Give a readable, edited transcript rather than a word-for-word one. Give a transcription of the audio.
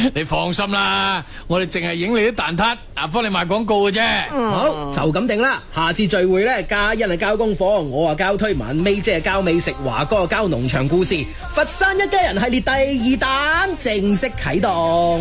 你放心啦，我哋淨係影你啲蛋撻，幫你賣廣告嘅啫。 好，就咁定啦。下次聚會咧，嘉欣係交功課，我啊交推文，May 姐係交美食，華哥啊交農場故事。佛山一家人系列第2彈正式啟動。